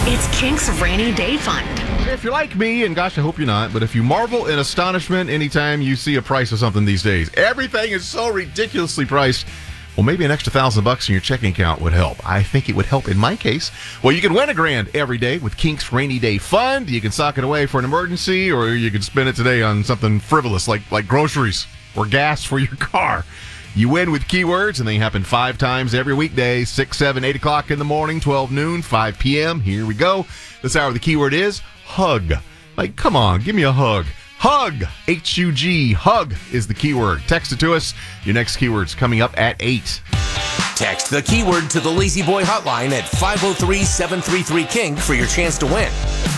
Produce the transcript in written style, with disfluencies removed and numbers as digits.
It's Kink's Rainy Day Fund. If you're like me, and gosh, I hope you're not, but if you marvel in astonishment anytime you see a price of something these days, everything is so ridiculously priced. Well, maybe an extra $1,000 in your checking account would help. I think it would help in my case. Well, you can win $1,000 every day with Kink's Rainy Day Fund. You can sock it away for an emergency, or you can spend it today on something frivolous like groceries or gas for your car. You win with keywords, and they happen 5 times every weekday, 6, 7, 8 o'clock in the morning, 12 noon, 5 p.m. Here we go. This hour, the keyword is hug. Like, come on, give me a hug. Hug, H-U-G, hug is the keyword. Text it to us. Your next keyword's coming up at 8. Text the keyword to the Lazy Boy hotline at 503-733-KINK for your chance to win.